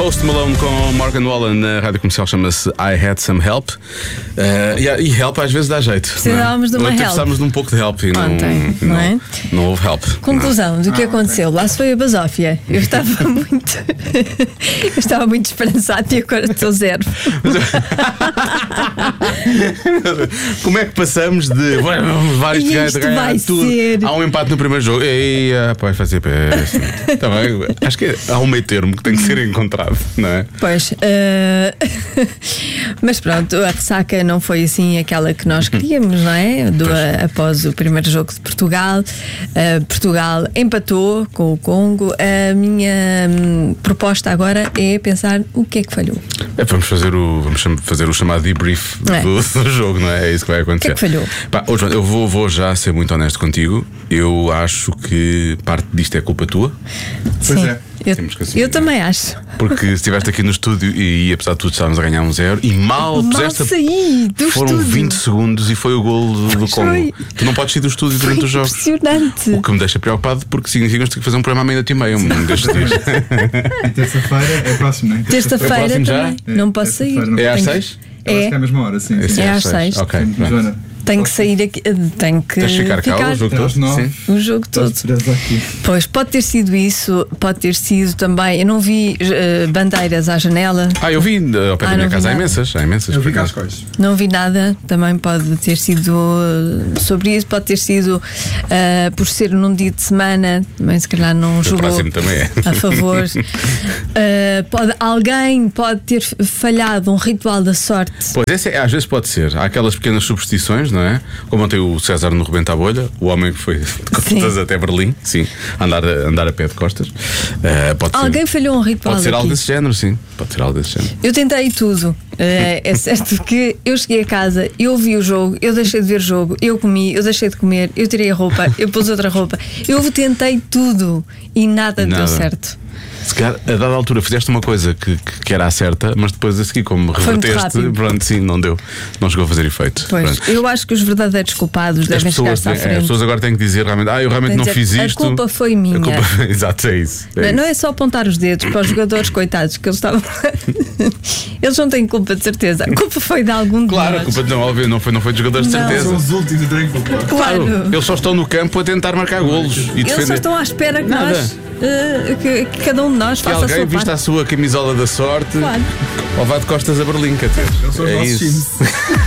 Post Malone com Morgan Wallen na rádio comercial, chama-se I Had Some Help. E help às vezes dá jeito. Precisávamos de uma help. Precisávamos de um pouco de help e ontem, não é? Não houve help. Conclusão do que aconteceu. Lá se foi a basófia. Eu estava muito eu estava muito esperançado e agora estou zero. Como é que passamos de vários gajos a ganhar tudo? Há um empate no primeiro jogo. E vai fazer péssimo. Tá bem? Acho que há um meio termo que tem que ser encontrado, não é? Pois, mas pronto, a ressaca não foi assim aquela que nós queríamos, não é? Após o primeiro jogo de Portugal, Portugal empatou com o Congo. A minha proposta agora é pensar o que é que falhou. Vamos fazer o chamado debrief do jogo, não é? É isso que vai acontecer. O que é que falhou? João, eu vou já ser muito honesto contigo. Eu acho que parte disto é culpa tua. Sim. Pois é. Eu também acho. Porque estiveste aqui no estúdio e apesar de tudo estávamos a ganhar 1-0 e mal saí do foram estúdio. 20 segundos e foi o golo do Congo. Tu não podes sair do estúdio durante os jogos. Impressionante. O que me deixa preocupado porque significa que tens que fazer um programa à meia-noite-e-meia destes dias. E terça-feira é próximo, não é? Terça-feira também. já? Não posso sair. É às 6? Eu acho que é a mesma hora, sim. É às 6. Ok. Joana, Tenho que sair aqui. Tenho que tens de ficar cá o jogo todo? Sim. O jogo todo. Pois, pode ter sido isso, pode ter sido também. Eu não vi bandeiras à janela. Eu vi ao pé da minha casa. Há imensas. Eu vi Cascóis. Não vi nada. Também pode ter sido sobre isso. Pode ter sido por ser num dia de semana. Também se calhar não jogou próximo também é. a favor. Alguém pode ter falhado um ritual da sorte. Pois, às vezes pode ser. Há aquelas pequenas superstições, não é? Como ontem o César no Rebenta à Bolha, o homem que foi de costas até Berlim, sim, andar a pé de costas. Alguém falhou um ritual. Pode ser aqui. algo desse género, sim. Pode ser algo desse género. Eu tentei tudo. É certo que eu cheguei a casa, eu vi o jogo, eu deixei de ver o jogo, eu comi, eu deixei de comer, eu tirei a roupa, eu pus outra roupa. Eu tentei tudo e nada deu certo. Se calhar, a dada altura, fizeste uma coisa que era a certa, mas depois a seguir, como reverteste, pronto, sim, não deu. Não chegou a fazer efeito. Pois, eu acho que os verdadeiros culpados devem chegar-se à frente. As pessoas agora têm que dizer realmente, eu realmente não fiz isto. A culpa foi minha. Exato, é isso. Não é só apontar os dedos para os jogadores, coitados, que eles estavam. Eles não têm culpa, de certeza. A culpa foi de algum de Claro, nós. a culpa não foi dos jogadores, de certeza. São os últimos a culpar. Claro. Eles só estão no campo a tentar marcar golos e Eles defender. só estão à espera que Nada. nós. Que cada um de nós Que faça a sua alguém vista parte. a sua camisola da sorte, Claro. ou vá de costas a Berlim, quer dizer. Eles são os nossos times.